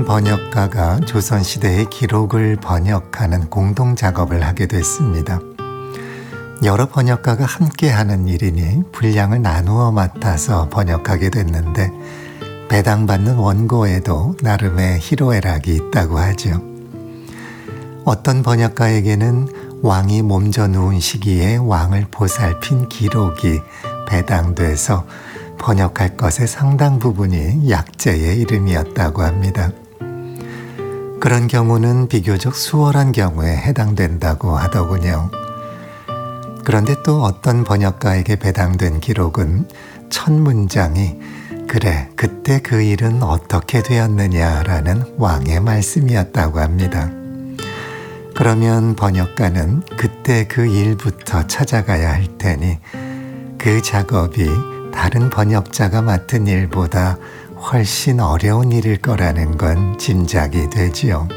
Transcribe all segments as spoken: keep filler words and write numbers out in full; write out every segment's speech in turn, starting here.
번역가가 조선시대의 기록을 번역하는 공동 작업을 하게 됐습니다. 여러 번역가가 함께하는 일이니 분량을 나누어 맡아서 번역하게 됐는데 배당받는 원고에도 나름의 희로애락이 있다고 하죠. 어떤 번역가에게는 왕이 몸져 누운 시기에 왕을 보살핀 기록이 배당돼서 번역할 것의 상당 부분이 약재의 이름이었다고 합니다. 그런 경우는 비교적 수월한 경우에 해당된다고 하더군요. 그런데 또 어떤 번역가에게 배당된 기록은 첫 문장이 그래, 그때 그 일은 어떻게 되었느냐라는 왕의 말씀이었다고 합니다. 그러면 번역가는 그때 그 일부터 찾아가야 할 테니 그 작업이 다른 번역자가 맡은 일보다 훨씬 어려운 일일 거라는 건 짐작이 되지요.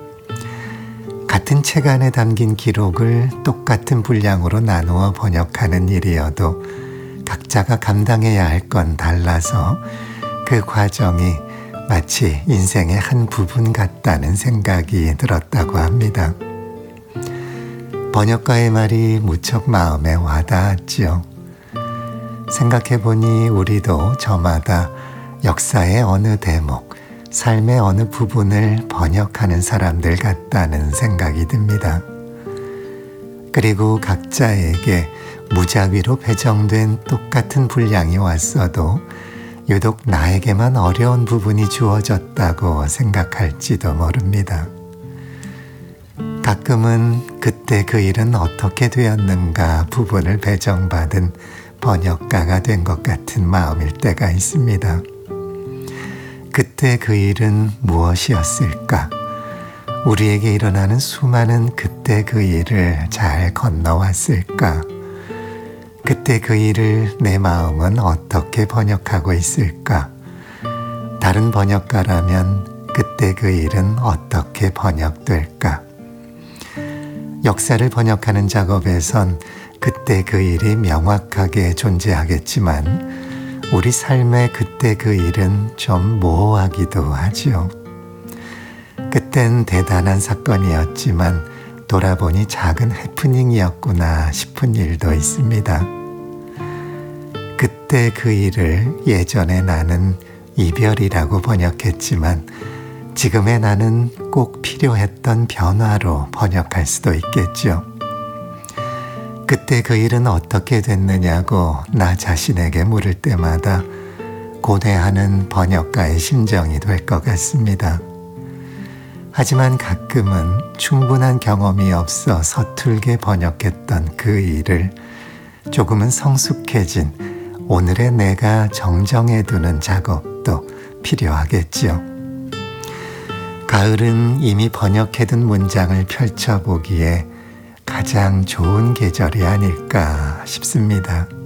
같은 책 안에 담긴 기록을 똑같은 분량으로 나누어 번역하는 일이어도 각자가 감당해야 할 건 달라서 그 과정이 마치 인생의 한 부분 같다는 생각이 들었다고 합니다. 번역가의 말이 무척 마음에 와닿았지요. 생각해보니 우리도 저마다 역사의 어느 대목, 삶의 어느 부분을 번역하는 사람들 같다는 생각이 듭니다. 그리고 각자에게 무작위로 배정된 똑같은 분량이 왔어도 유독 나에게만 어려운 부분이 주어졌다고 생각할지도 모릅니다. 가끔은 그때 그 일은 어떻게 되었는가 부분을 배정받은 번역가가 된 것 같은 마음일 때가 있습니다. 그때 그 일은 무엇이었을까? 우리에게 일어나는 수많은 그때 그 일을 잘 건너왔을까? 그때 그 일을 내 마음은 어떻게 번역하고 있을까? 다른 번역가라면 그때 그 일은 어떻게 번역될까? 역사를 번역하는 작업에선 그때 그 일이 명확하게 존재하겠지만 우리 삶의 그때 그 일은 좀 모호하기도 하지요. 그땐 대단한 사건이었지만 돌아보니 작은 해프닝이었구나 싶은 일도 있습니다. 그때 그 일을 예전에 나는 이별이라고 번역했지만 지금의 나는 꼭 필요했던 변화로 번역할 수도 있겠죠. 그때 그 일은 어떻게 됐느냐고 나 자신에게 물을 때마다 고뇌하는 번역가의 심정이 될 것 같습니다. 하지만 가끔은 충분한 경험이 없어 서툴게 번역했던 그 일을 조금은 성숙해진 오늘의 내가 정정해두는 작업도 필요하겠지요. 가을은 이미 번역해둔 문장을 펼쳐보기에 가장 좋은 계절이 아닐까 싶습니다.